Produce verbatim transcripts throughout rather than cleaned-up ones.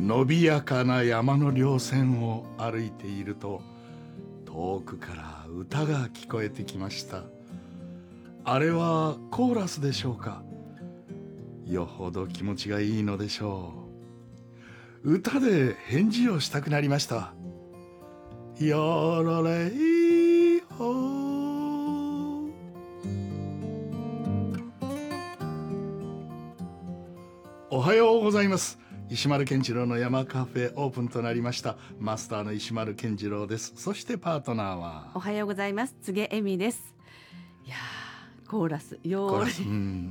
伸びやかな山の稜線を歩いていると、遠くから歌が聞こえてきました。あれはコーラスでしょうか。よほど気持ちがいいのでしょう。歌で返事をしたくなりました。よろれいほ。おはようございます。石丸健次郎の山カフェオープンとなりました。マスターの石丸健次郎です。そしてパートナーはおはようございます。柘恵美です。いやー、コーラスよコーラス、うん、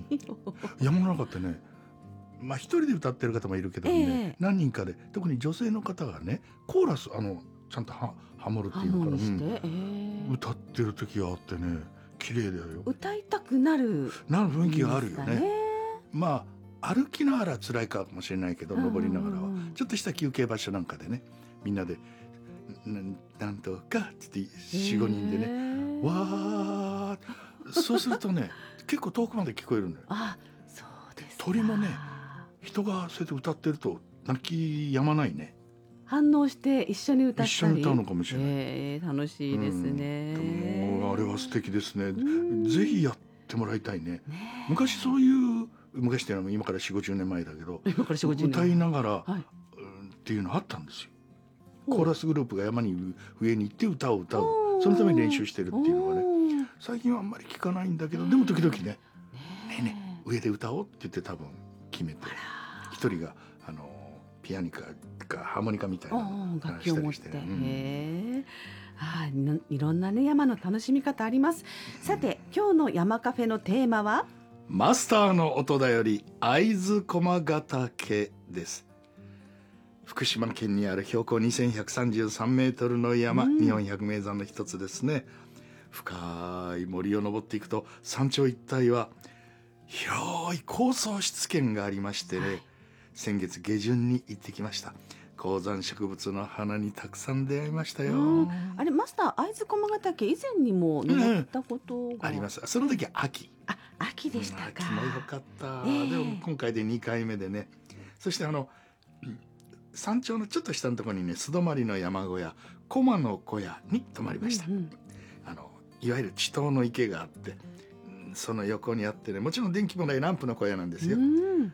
山の中ってね、まあ一人で歌ってる方もいるけどね、えー、何人かで、特に女性の方がね、コーラスあのちゃんとはハモるっていうのかな、うん、えー、歌ってる時があってね、綺麗だよ。 歌いたくなるなる雰囲気があるよね。まあ歩きながら辛いかもしれないけど、登りながらはちょっとした休憩場所なんかでね、みんなで な, なんとかって言って よん,ご 人でね、わー、そうするとね結構遠くまで聞こえるんだよ。 あ、そうですか。 鳥もね、人がそうやって歌ってると泣き止まないね。 反応して一緒に歌ったり、 一緒に歌うのかもしれない。 えー、楽しいですね、 うん、もうあれは素敵ですね。ぜひやってもらいたい ね, ね。昔そういう昔っていうのは今から よんじゅうごじゅうねんまえだけど、歌いながら、はい、っていうのあったんですよ。コーラスグループが山に上に行って歌を歌う、そのために練習してるっていうのがね、最近はあんまり聞かないんだけど、でも時々ね、ねえねえ上で歌おうって言って多分決めて、一人があのピアニカかハーモニカみたいな楽器を持って、うん、へあ、いろんなね山の楽しみ方あります。さて、今日の山カフェのテーマはマスターの音だより会津駒ヶ岳です。福島県にある標高にせんひゃくさんじゅうさんメートルの山、うん、日本百名山の一つですね。深い森を登っていくと山頂一帯は広い高層湿原がありましてね、はい、先月下旬に行ってきました。高山植物の花にたくさん出会いましたよ、うん、 あれマスター、会津駒ヶ岳以前にも登ったことが、 うん、あります。その時は秋、 あ、秋でしたか。 秋もよかった、えー、でも今回でにかいめでね。そしてあの山頂のちょっと下のところにね、素泊まりの山小屋、駒の小屋に泊まりました、うんうん、あのいわゆる池塘の池があって、その横にあってね、もちろん電気もないランプの小屋なんですよ、うん、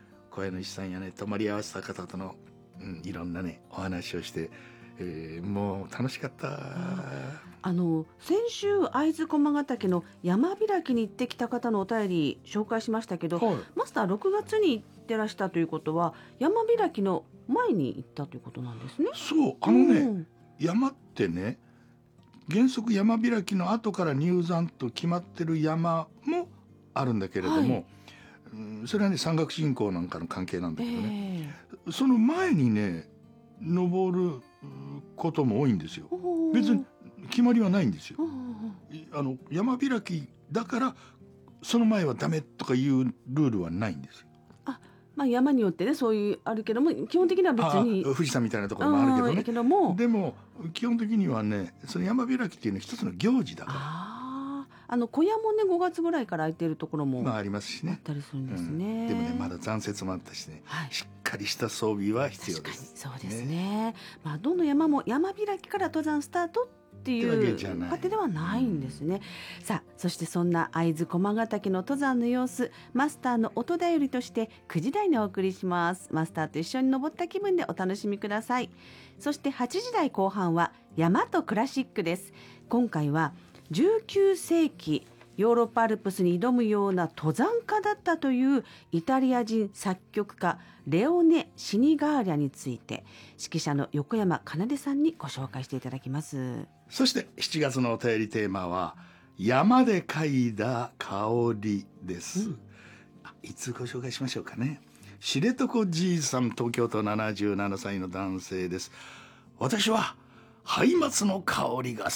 小屋の石さんやね、泊まり合わせた方との、うん、いろんなねお話をして、えー、もう楽しかった。 あの先週会津駒ヶ岳の山開きに行ってきた方のお便り紹介しましたけど、はい、マスターろくがつに行ってらしたということは山開きの前に行ったということなんですね。 そう、あのね、うん、山ってね、原則山開きの後から入山と決まってる山もあるんだけれども、はい、うん、それはね山岳信仰なんかの関係なんだけどね、えー、その前にね登ることも多いんですよ。別に決まりはないんですよ。あの山開きだからその前はダメとかいうルールはないんですよ。 あ、まあ、山によってねそういうあるけども、基本的には別に富士山みたいなところもあるけどね。 けどもでも基本的にはね、その山開きっていうのは一つの行事だから。 ああの小屋もねごがつぐらいから空いてるところも、 まあ、ありますしね、 あったりするんですね、 うん、でもねまだ残雪もあったしね、はい、しっかりした装備は必要です。 そうですね、まあ、どの山も山開きから登山スタートっていう過程ではないんですね、うん、さあ、そしてそんな会津駒ヶ岳の登山の様子、マスターの音だよりとしてくじ台にお送りします。マスターと一緒に登った気分でお楽しみください。そしてはちじ台後半は山とクラシックです。今回はじゅうきゅうせいきヨーロッパアルプスに挑むような登山家だったというイタリア人作曲家レオネ・シニガーリャについて、指揮者の横山奏さんにご紹介していただきます。 そしてしちがつのお便りテーマは山で嗅いだ香りです、うん、いつご紹介しましょうかね。知床じいさん、東京都ななじゅうななさいの男性です。私はハイマツの香りが好